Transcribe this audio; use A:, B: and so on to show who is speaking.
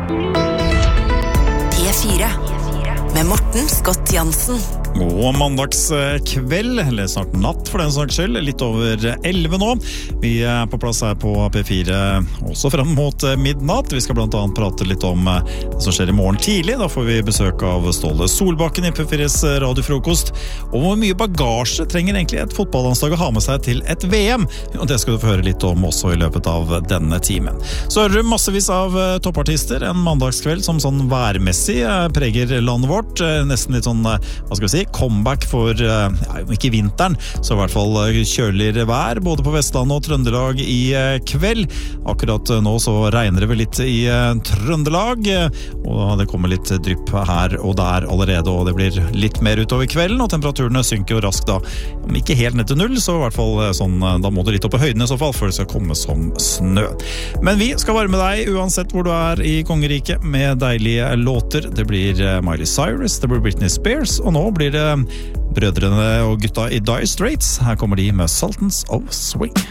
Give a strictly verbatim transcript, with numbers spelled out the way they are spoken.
A: P fire med Morten Scott Jansen.
B: God mandagskveld, eller snart natt for den saks skyld, litt over elleve nå. Vi er på plass her på P fire også frem mot midnatt. Vi skal blant annet prate litt om det som skjer i morgen tidlig. Da får vi besøk av Ståle Solbakken i P fires radiofrokost. Og hvor mye bagasje trenger egentlig et fotballandslag å ha med seg til et V M? Og det skal du få høre litt om også i løpet av denne timen. Så hører du massevis av toppartister, en mandagskveld som sånn værmessig preger landet vårt. Nesten litt sånn, hva skal vi si, comeback for, ja, ikke vinteren, så i hvert fall kjøligere vær, både på Vestlandet og Trøndelag i kveld. Akkurat nå så regner det vel litt i Trøndelag, og det kommer litt drypp her og der allerede, og det blir litt mer utover kvelden, og temperaturene synker jo raskt da. Ikke helt ned til null, så i hvert fall sånn, da må du litt opp i høyden i så fall, for det skal komme som snø. Men vi skal varme deg uansett hvor du er i kongeriket med deilige låter. Det blir Miley Cyrus, det blir Britney Spears, og nå blir det brødrene og gutta i Dire Straits. Her kommer de med Sultans of Swing.